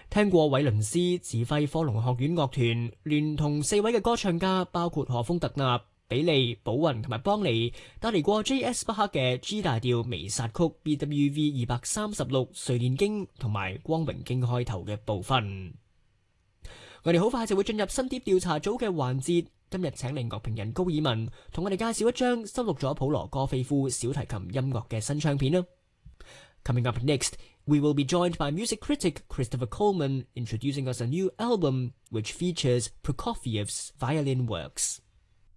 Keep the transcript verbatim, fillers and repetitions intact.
聽過韋倫斯指揮科隆學院樂團，聯同四位嘅歌唱家，包括何豐特納、比利、寶雲同埋邦尼，帶嚟過 J S 巴克嘅 G 大調彌撒曲 B W V 二百三十六睡蓮經同埋光榮經開頭嘅部分。我哋好快就會進入新碟調查組嘅環節，今日請嚟樂評人高爾文同我哋介紹一張收錄咗普羅戈菲夫小提琴音樂嘅新唱片啦。Coming up next, we will be joined by music critic Christopher Coleman introducing us a new album which features Prokofiev's violin works.